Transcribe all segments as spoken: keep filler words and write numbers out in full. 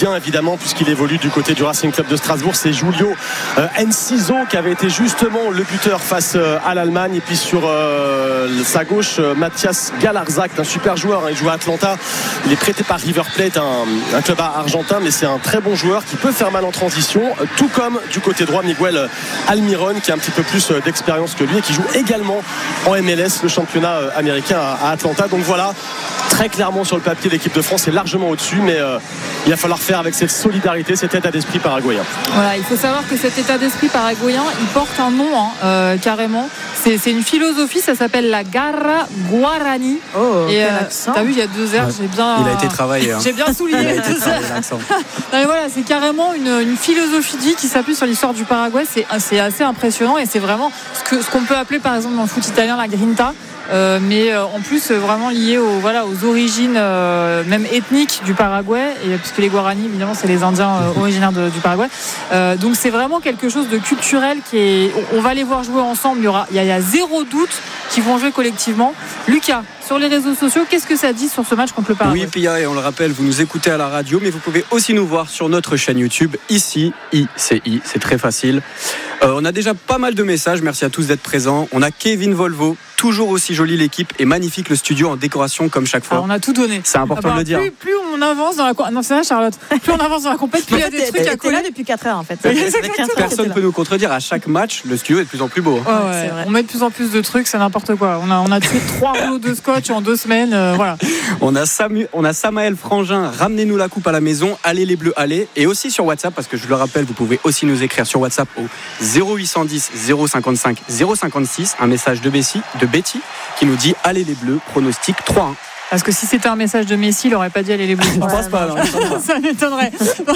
bien évidemment puisqu'il évolue du côté du Racing Club de Strasbourg. C'est Julio euh, Enciso qui avait été justement le buteur face euh, à l'Allemagne. Et puis sur euh, sa gauche, euh, Mathias Galarzak, un super joueur, hein, il joue à Atlanta, il est prêté par River Plate, un, un club argentin, mais c'est un très bon joueur qui peut faire mal en transition, euh, tout comme du côté droit Miguel Almiron qui a un petit peu plus euh, d'expérience que lui et qui joue également en M L S, le championnat euh, américain à, à Atlanta. Donc voilà, très clairement sur le papier l'équipe de France est largement au-dessus, mais euh, il va falloir faire avec cette solidarité, cet état d'esprit paraguayen. Voilà, il faut savoir que cet état d'esprit paraguayen il porte un nom hein, euh, carrément, c'est, c'est une philosophie, ça s'appelle la Garra Guarani. Oh, et quel euh, accent. t'as vu il y a deux heures, ouais. j'ai bien il a été travaillé hein. j'ai bien souligné les deux heures. Non, mais voilà, c'est carrément une, une philosophie de vie qui s'appuie sur l'histoire du Paraguay. C'est, c'est assez impressionnant et c'est vraiment ce, que, ce qu'on peut appeler par exemple dans le foot italien la grinta. Euh, mais euh, en plus euh, vraiment lié aux, voilà, aux origines euh, même ethniques du Paraguay et, puisque les Guarani évidemment c'est les Indiens euh, originaires de, du Paraguay euh, donc c'est vraiment quelque chose de culturel qui est, on, on va les voir jouer ensemble, il y, aura, il, y a, il y a zéro doute qu'ils vont jouer collectivement. Lucas, sur les réseaux sociaux, qu'est-ce que ça dit sur ce match contre le Paraguay? Oui Pia, et on le rappelle, vous nous écoutez à la radio mais vous pouvez aussi nous voir sur notre chaîne YouTube ici, I C I, c'est très facile. Euh, on a déjà pas mal de messages, merci à tous d'être présents. On a Kevin Volvo, toujours aussi jolie l'équipe et magnifique le studio en décoration comme chaque fois. Alors on a tout donné. C'est important ah bah, de le dire. Plus, plus on avance dans la non c'est vrai Charlotte. Plus on avance dans la compétition, plus il y a des trucs à coller. là depuis quatre heures en fait. Personne ne peut nous contredire. À chaque match, le studio est de plus en plus beau. Ouais, ouais, c'est vrai. On met de plus en plus de trucs, c'est n'importe quoi. On a on a tué trois rouleaux de scotch en deux semaines. Euh, voilà. On a Samu, on a Samaël Frangin. Ramenez-nous la coupe à la maison. Allez les Bleus, allez. Et aussi sur WhatsApp parce que je le rappelle, vous pouvez aussi nous écrire sur WhatsApp au zéro huit cent dix zéro cinquante-cinq zéro cinquante-six. Un message de Betty, de Betty qui nous dit allez les Bleus, pronostic trois un. Parce que si c'était un message de Messi, il n'aurait pas dit aller les Bleus. Je pense pas. Non, ça m'étonnerait.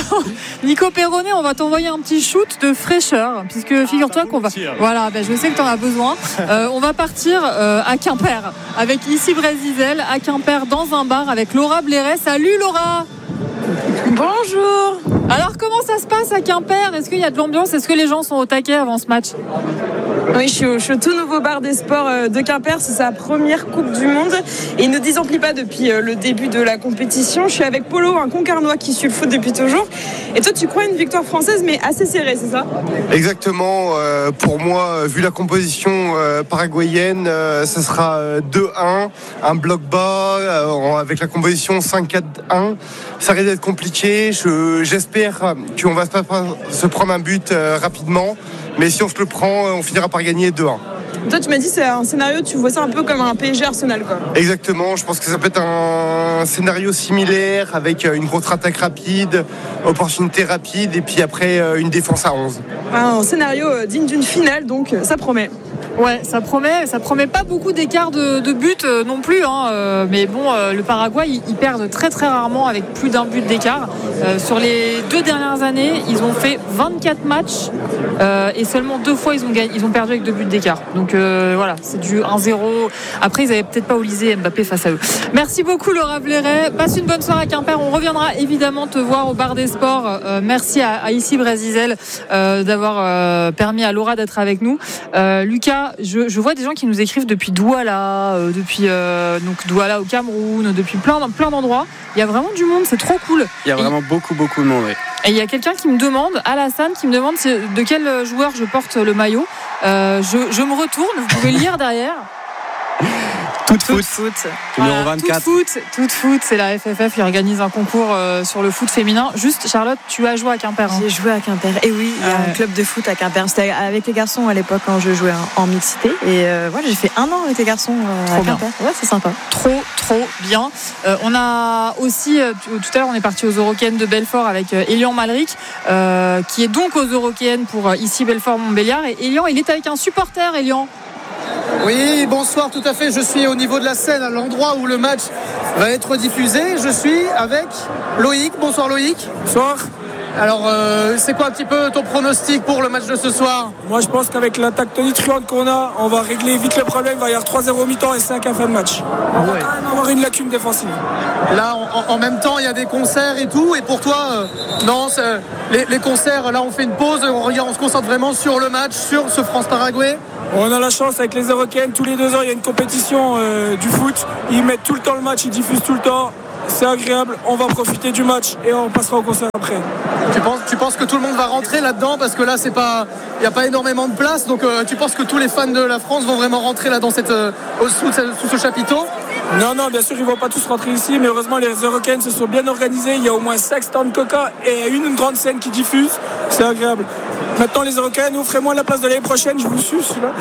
Nico Perronnet, on va t'envoyer un petit shoot de fraîcheur, puisque ah, figure-toi qu'on va. Voilà, ben je sais que tu en as besoin. Euh, on va partir euh, à Quimper avec Ici Brésil, à Quimper dans un bar avec Laura Blairet. Salut Laura. Bonjour. Alors comment ça se passe à Quimper? Est-ce qu'il y a de l'ambiance? Est-ce que les gens sont au taquet avant ce match? Oui, je suis, au, je suis au tout nouveau bar des sports de Quimper. C'est sa première Coupe du Monde et il ne désemplit pas depuis le début de la compétition. Je suis avec Polo, un Concarnois qui suit le foot depuis toujours. Et toi, tu crois une victoire française, mais assez serrée, c'est ça? Exactement. Euh, pour moi, vu la composition euh, paraguayenne, euh, ça sera deux un, un bloc bas euh, avec la composition cinq quatre un. Ça risque d'être compliqué. Je, j'espère qu'on va se prendre un but euh, rapidement. Mais si on se le prend, on finira par gagner deux un. Toi, tu m'as dit c'est un scénario, tu vois ça un peu comme un P S G Arsenal, quoi. Exactement, je pense que ça peut être un scénario similaire avec une contre-attaque rapide, opportunité rapide et puis après une défense à onze. Un scénario digne d'une finale, donc ça promet. Ouais, ça promet, ça promet pas beaucoup d'écart de, de but euh, non plus, hein, euh, mais bon, euh, le Paraguay, ils, ils perdent très très rarement avec plus d'un but d'écart. Euh, sur les deux dernières années, ils ont fait vingt-quatre matchs euh, et seulement deux fois ils ont gagné, ils ont perdu avec deux buts d'écart. Donc euh, voilà, c'est du un zéro. Après, ils avaient peut-être pas Olysée et Mbappé face à eux. Merci beaucoup Laura Blairet. Passe une bonne soirée à Quimper. On reviendra évidemment te voir au bar des sports. Euh, merci à, à Ici Brésil euh, d'avoir euh, permis à Laura d'être avec nous. Euh, Lucas. Je, je vois des gens qui nous écrivent depuis Douala, euh, depuis euh, donc Douala au Cameroun, depuis plein, plein d'endroits. Il y a vraiment du monde, c'est trop cool. Il y a vraiment et, beaucoup, beaucoup de monde. Oui. Et il y a quelqu'un qui me demande, Alassane, qui me demande de quel joueur je porte le maillot. Euh, je, je me retourne, vous pouvez lire derrière. Tout foot, foot. Numéro Voilà, vingt-quatre. Tout foot, tout foot, c'est la F F F qui organise un concours euh, sur le foot féminin. Juste, Charlotte, tu as joué à Quimper. Hein. J'ai joué à Quimper. Et oui, il y a euh... un club de foot à Quimper. C'était avec les garçons à l'époque quand je jouais en, en mixité. Et euh, voilà, j'ai fait un an avec les garçons euh, à Quimper. Ouais, c'est sympa. Trop, trop bien. Euh, on a aussi, euh, tout à l'heure, on est parti aux Eurokéennes de Belfort avec euh, Elian Malric, euh, qui est donc aux Eurokéennes pour euh, ici Belfort-Montbéliard. Et Elian, il est avec un supporter, Elian. Oui, bonsoir, tout à fait. Je suis au niveau de la scène, à l'endroit où le match va être diffusé. Je suis avec Loïc. Bonsoir Loïc. Bonsoir. Alors, euh, c'est quoi un petit peu ton pronostic pour le match de ce soir? Moi, je pense qu'avec l'attaque tonitruante qu'on a, on va régler vite le problème. Il va y avoir trois zéro mi-temps et cinq à fin de match. On va ouais. quand même avoir une lacune défensive. Là, en, en même temps, il y a des concerts et tout. Et pour toi, euh, non, les, les concerts, là, on fait une pause. On regarde, on se concentre vraiment sur le match, sur ce France-Paraguay. On a la chance avec les Eurokéennes, tous les deux ans, il y a une compétition euh, du foot. Ils mettent tout le temps le match, ils diffusent tout le temps. c'est agréable, on va profiter du match et on passera au concert après. Tu penses, tu penses que tout le monde va rentrer là-dedans parce que là c'est pas, il n'y a pas énormément de place, donc euh, tu penses que tous les fans de la France vont vraiment rentrer là dans cette, euh, sous, sous ce chapiteau? Non, non, bien sûr, ils ne vont pas tous rentrer ici, mais heureusement, les Eurocaines se sont bien organisés. Il y a au moins cinq stands de coca et une, une grande scène qui diffuse. C'est agréable. Maintenant, les Eurocaines, offrez-moi la place de l'année prochaine, je vous suce. Là.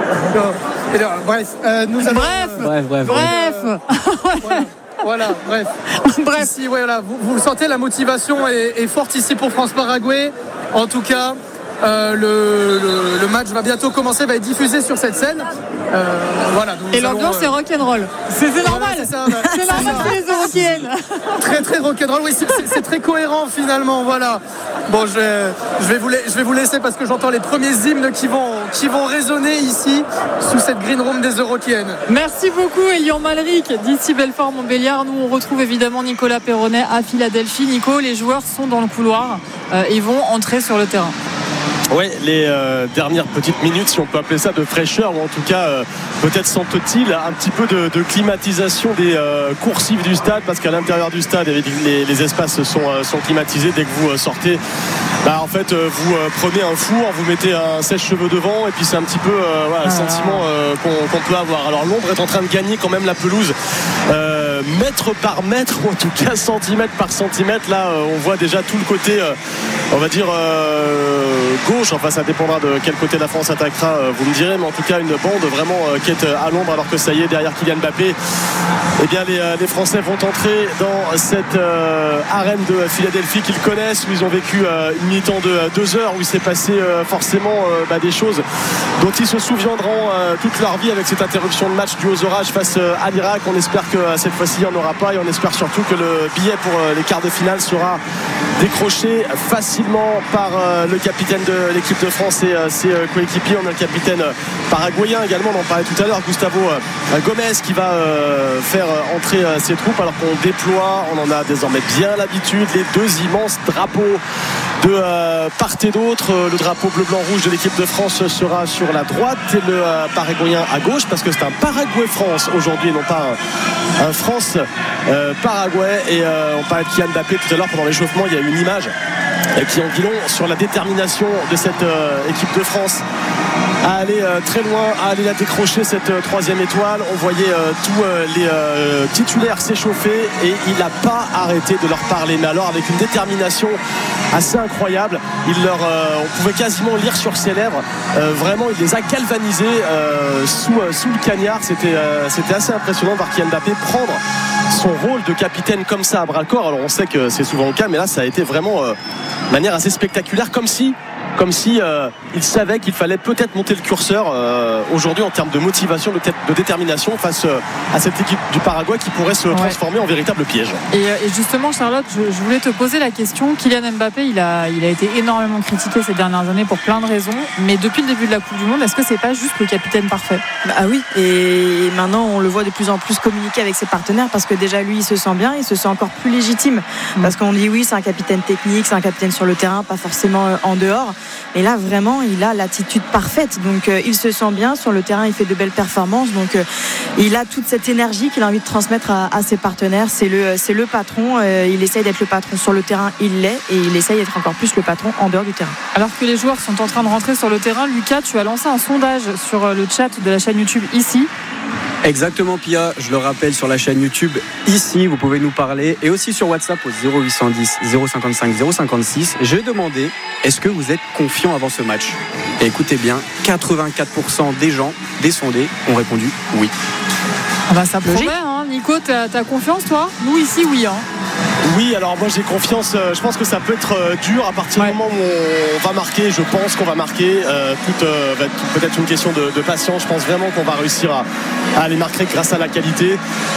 Et là, bref, euh, nous allons, bref, euh, bref, bref, bref. Euh, voilà. Voilà, bref. bref. Ici, ouais, voilà, vous, vous le sentez, la motivation est, est forte ici pour France-Paraguay. En tout cas, euh, le, le, le match va bientôt commencer, va être diffusé sur cette scène. Euh, voilà, et l'ambiance euh... est rock'n'roll. C'est, c'est normal. Voilà, c'est, ça, bah, c'est, c'est normal pour les Européennes. Très très rock'n'roll. Oui, c'est, c'est, c'est très cohérent finalement. Voilà. Bon, je vais, je vais vous, je vais vous laisser parce que j'entends les premiers hymnes qui vont, qui vont résonner ici sous cette green room des Européennes. Merci beaucoup, Elian Malric d'ici Belfort-Montbéliard. Nous on retrouve évidemment Nicolas Perronnet à Philadelphie. Nico, les joueurs sont dans le couloir euh, et vont entrer sur le terrain. Oui, les euh, dernières petites minutes, si on peut appeler ça de fraîcheur, ou en tout cas euh, peut-être sentent-ils un petit peu de, de climatisation des euh, coursives du stade, parce qu'à l'intérieur du stade, les, les espaces sont, euh, sont climatisés. Dès que vous euh, sortez, bah, en fait, euh, vous euh, prenez un four, vous mettez un sèche-cheveux devant, et puis c'est un petit peu euh, voilà, le sentiment euh, qu'on, qu'on peut avoir. Alors Londres est en train de gagner quand même la pelouse, euh, mètre par mètre, ou en tout cas centimètre par centimètre. Là, euh, on voit déjà tout le côté, euh, on va dire, euh, gauche. Enfin, ça dépendra de quel côté la France attaquera, vous me direz, mais en tout cas une bande vraiment qui est à l'ombre, alors que ça y est, derrière Kylian Mbappé, eh bien les, les Français vont entrer dans cette euh, arène de Philadelphie qu'ils connaissent, où ils ont vécu euh, une mi-temps de deux heures, où il s'est passé euh, forcément euh, bah, des choses dont ils se souviendront euh, toute leur vie, avec cette interruption de match due aux orages face euh, à l'Irak. On espère que euh, cette fois-ci il n'y en aura pas, et on espère surtout que le billet pour euh, les quarts de finale sera décroché facilement par euh, le capitaine de l'équipe de France et euh, ses euh, coéquipiers. On a le capitaine euh, paraguayen également, on en parlait tout à l'heure, Gustavo euh, Gomez, qui va euh, faire euh, entrer euh, ses troupes, alors qu'on déploie, on en a désormais bien l'habitude, les deux immenses drapeaux de euh, part et d'autre. Le drapeau bleu blanc rouge de l'équipe de France sera sur la droite et le euh, paraguayen à gauche, parce que c'est un Paraguay-France aujourd'hui, non pas un, un France-Paraguay. Euh, et euh, on parlait de Kylian Mbappé tout à l'heure pendant l'échauffement. Il y a une image qui en dit long sur la détermination de cette euh, équipe de France à aller euh, très loin, à aller la décrocher, cette euh, troisième étoile. On voyait euh, tous euh, les euh, titulaires s'échauffer, et il n'a pas arrêté de leur parler, mais alors avec une détermination assez incroyable. Il leur, euh, on pouvait quasiment lire sur ses lèvres, euh, vraiment il les a galvanisés euh, sous, euh, sous le cagnard. C'était, euh, c'était assez impressionnant de voir Kylian Mbappé prendre son rôle de capitaine comme ça à bras-le-corps. Alors on sait que c'est souvent le cas, mais là ça a été vraiment euh, de manière assez spectaculaire, comme si comme si euh, il savait qu'il fallait peut-être monter le curseur euh, aujourd'hui en termes de motivation, de, t- de détermination face euh, à cette équipe du Paraguay qui pourrait se ouais. transformer en véritable piège. Et, et justement, Charlotte, je, je voulais te poser la question. Kylian Mbappé, il a, il a été énormément critiqué ces dernières années pour plein de raisons, mais depuis le début de la Coupe du Monde, est-ce que c'est pas juste le capitaine parfait? Bah oui, et maintenant on le voit de plus en plus communiquer avec ses partenaires, parce que déjà lui il se sent bien, il se sent encore plus légitime, mmh. parce qu'on dit oui, c'est un capitaine technique, c'est un capitaine sur le terrain, pas forcément en dehors. Et là vraiment il a l'attitude parfaite, donc euh, il se sent bien sur le terrain, il fait de belles performances, donc euh, il a toute cette énergie qu'il a envie de transmettre à, à ses partenaires. C'est le, c'est le patron, euh, il essaye d'être le patron sur le terrain, il l'est, et il essaye d'être encore plus le patron en dehors du terrain. Alors que les joueurs sont en train de rentrer sur le terrain, Lucas, tu as lancé un sondage sur le chat de la chaîne YouTube ici. Exactement, Pia, je le rappelle, sur la chaîne YouTube ici, vous pouvez nous parler, et aussi sur WhatsApp au zéro huit cent dix zéro cinquante-cinq zéro cinquante-six. J'ai demandé, est-ce que vous êtes confiant avant ce match? Et écoutez bien, quatre-vingt-quatre pour cent des gens, des sondés, ont répondu oui. Ah bah ça promet, hein. Nico, t'as, t'as confiance toi? Nous ici, oui. Hein. Oui, alors moi j'ai confiance. Je pense que ça peut être dur à partir ouais. du moment où on va marquer. Je pense qu'on va marquer. Euh, tout euh, va être peut-être une question de, de patience. Je pense vraiment qu'on va réussir à, à aller marquer grâce à la qualité.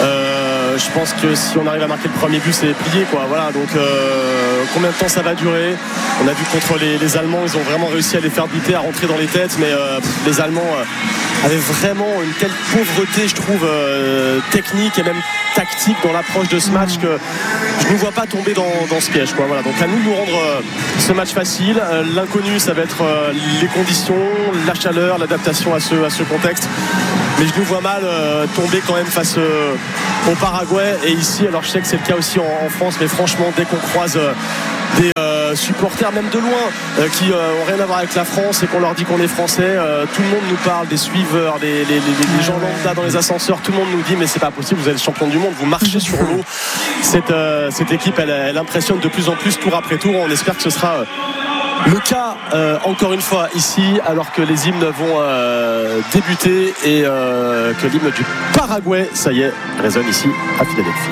Euh, je pense que si on arrive à marquer le premier but, c'est plié, quoi. Voilà. Donc euh, combien de temps ça va durer? On a vu contre les, les Allemands, ils ont vraiment réussi à les faire buter, à rentrer dans les têtes. Mais euh, les Allemands euh, avaient vraiment une telle pauvreté, je trouve, euh, technique et même tactique dans l'approche de ce match, que je ne vois pas tomber dans, dans ce piège, quoi. Voilà. Donc à nous de nous rendre euh, ce match facile. Euh, l'inconnu, ça va être euh, les conditions, la chaleur, l'adaptation à ce, à ce contexte. mais je nous vois mal euh, tomber quand même face euh, au Paraguay. Et ici, alors je sais que c'est le cas aussi en, en France, mais franchement, dès qu'on croise euh, des euh, supporters même de loin euh, qui n'ont euh, rien à voir avec la France et qu'on leur dit qu'on est français, euh, tout le monde nous parle, des suiveurs, des, les, les, les gens lambda dans les ascenseurs, tout le monde nous dit mais c'est pas possible, vous êtes champion du monde, vous marchez sur l'eau. Cette, euh, cette équipe elle, elle impressionne de plus en plus tour après tour. On espère que ce sera euh, le cas euh, encore une fois ici, alors que les hymnes vont euh, débuter et euh, que l'hymne du Paraguay, ça y est, résonne ici à Philadelphie.